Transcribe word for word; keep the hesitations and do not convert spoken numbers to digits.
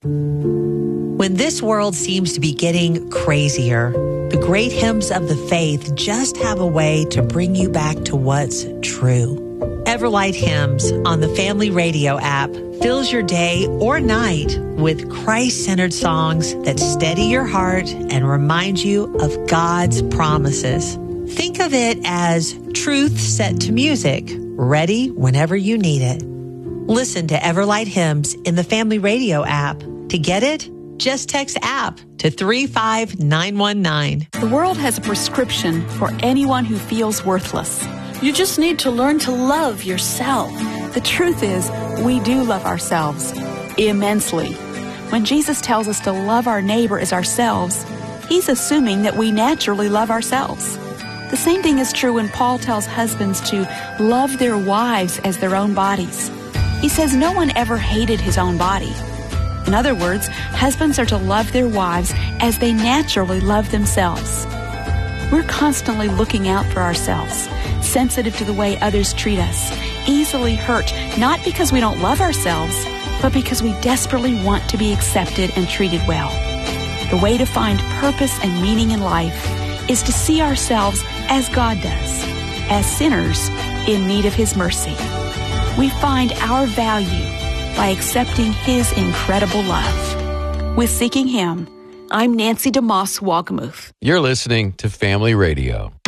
When this world seems to be getting crazier, the great hymns of the faith just have a way to bring you back to what's true. Everlight Hymns on the Family Radio app fills your day or night with Christ-centered songs that steady your heart and remind you of God's promises. Think of it as truth set to music, ready whenever you need it. Listen to Everlight Hymns in the Family Radio app. To get it, just text app to three five nine one nine. The world has a prescription for anyone who feels worthless. You just need to learn to love yourself. The truth is, we do love ourselves immensely. When Jesus tells us to love our neighbor as ourselves, he's assuming that we naturally love ourselves. The same thing is true when Paul tells husbands to love their wives as their own bodies. He says no one ever hated his own body. In other words, husbands are to love their wives as they naturally love themselves. We're constantly looking out for ourselves, sensitive to the way others treat us, easily hurt, not because we don't love ourselves, but because we desperately want to be accepted and treated well. The way to find purpose and meaning in life is to see ourselves as God does, as sinners in need of His mercy. We find our value by accepting His incredible love. With Seeking Him, I'm Nancy DeMoss Wolgemuth. You're listening to Family Radio.